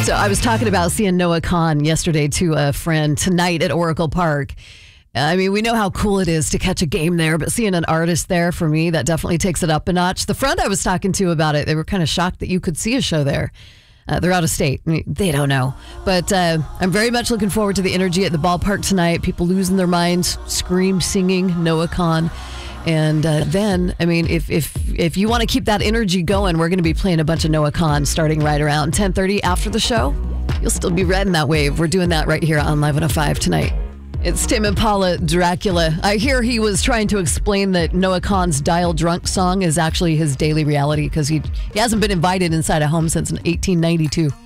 So I was talking about seeing Noah Kahan yesterday to a friend tonight at Oracle Park. I mean, we know how cool it is to catch a game there, but seeing an artist there, for me, that definitely takes it up a notch. The friend I was talking to about it, they were kind of shocked that you could see a show there. They're out of state. I mean, they don't know. But I'm very much looking forward to the energy at the ballpark tonight. People losing their minds, singing Noah Kahan. And then, I mean, if you want to keep that energy going, we're going to be playing a bunch of Noah Kahan starting right around 10:30 after the show. You'll still be riding that wave. We're doing that right here on Live 105 tonight. It's Tame Impala, Dracula. I hear he was trying to explain that Noah Kahan's Dial Drunk song is actually his daily reality because he hasn't been invited inside a home since 1892.